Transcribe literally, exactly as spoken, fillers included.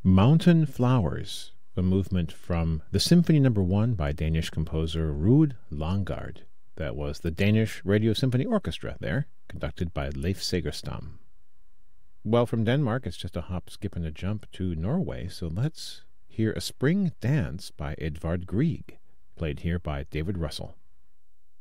Mountain Flowers, a movement from the Symphony Number One by Danish composer Ruud Langgaard. That was the Danish Radio Symphony Orchestra there, conducted by Leif Segerstam. Well, from Denmark, it's just a hop, skip, and a jump to Norway, so let's hear a spring dance by Edvard Grieg, played here by David Russell.